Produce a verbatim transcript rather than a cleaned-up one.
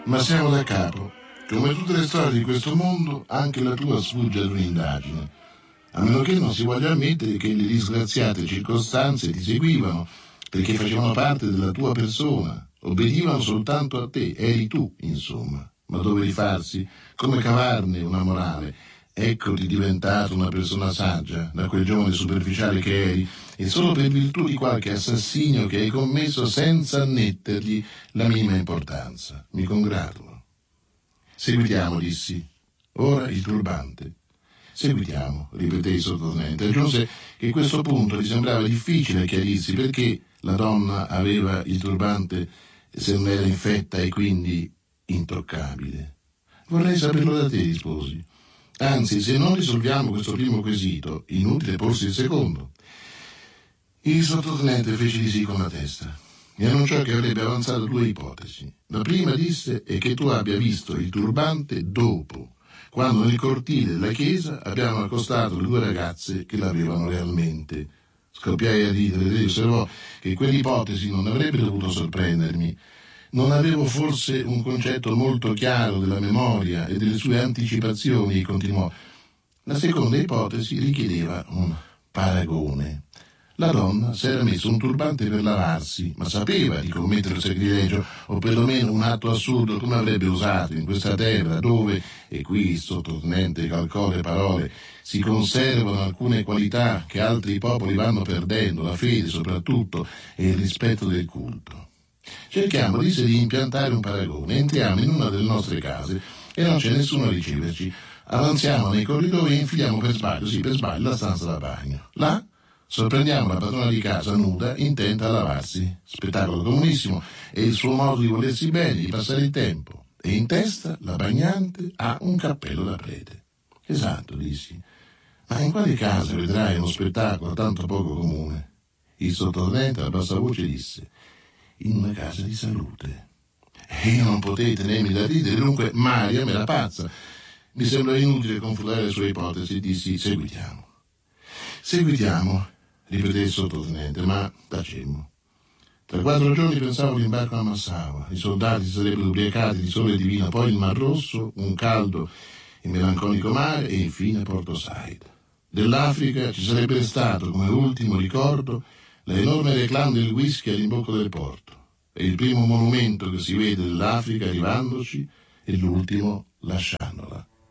Ma siamo da capo. Come tutte le storie di questo mondo, anche la tua sfugge ad un'indagine. A meno che non si voglia ammettere che le disgraziate circostanze ti seguivano, perché facevano parte della tua persona, obbedivano soltanto a te, eri tu, insomma. Ma dove rifarsi? Come cavarne una morale? Eccoti diventato una persona saggia, da quel giovane superficiale che eri, e solo per virtù di qualche assassinio che hai commesso senza annettergli la minima importanza. Mi congratulo. Seguitiamo, dissi. Ora il turbante. Seguitiamo, ripeté il sottotenente. Aggiunse che a questo punto gli sembrava difficile chiarirsi perché la donna aveva il turbante se non era infetta e quindi intoccabile. Vorrei saperlo da te, risposi. Anzi, se non risolviamo questo primo quesito, inutile porsi il secondo. Il sottotenente fece di sì con la testa e annunciò che avrebbe avanzato due ipotesi. La prima, disse, è che tu abbia visto il turbante dopo, quando nel cortile della chiesa abbiamo accostato le due ragazze che l'avevano realmente. Scoppiai a ridere e osservò che quell'ipotesi non avrebbe dovuto sorprendermi. Non avevo forse un concetto molto chiaro della memoria e delle sue anticipazioni, continuò. La seconda ipotesi richiedeva un paragone. La donna si era messo un turbante per lavarsi, ma sapeva di commettere il sacrilegio, o perlomeno un atto assurdo come avrebbe usato in questa terra dove, e qui il sottotenente calcò le parole, si conservano alcune qualità che altri popoli vanno perdendo, la fede soprattutto e il rispetto del culto. Cerchiamo, disse, di impiantare un paragone. Entriamo in una delle nostre case e non c'è nessuno a riceverci. Avanziamo nei corridoi e infiliamo per sbaglio, sì, per sbaglio, la stanza da bagno. Là sorprendiamo la padrona di casa nuda, intenta a lavarsi. Spettacolo comunissimo e il suo modo di volersi bene, di passare il tempo. E in testa la bagnante ha un cappello da prete. Esatto, dissi. Ma in quale casa vedrai uno spettacolo tanto poco comune? Il sottotenente a bassa voce disse: in una casa di salute. E io non potei tenermi da ridere, dunque Maria me la pazza. Mi sembra inutile confutare le sue ipotesi, dissi: seguitiamo. Seguitiamo, ripeté il sottotenente, ma tacemmo. Tra quattro giorni pensavo all'imbarco a Massaua. I soldati si sarebbero ubriacati di sole divino, poi il Mar Rosso, un caldo e melanconico mare, e infine Porto Said. Dell'Africa ci sarebbe stato come ultimo ricordo l'enorme reclame del whisky all'imbocco del porto. È il primo monumento che si vede dell'Africa arrivandoci e l'ultimo lasciandola.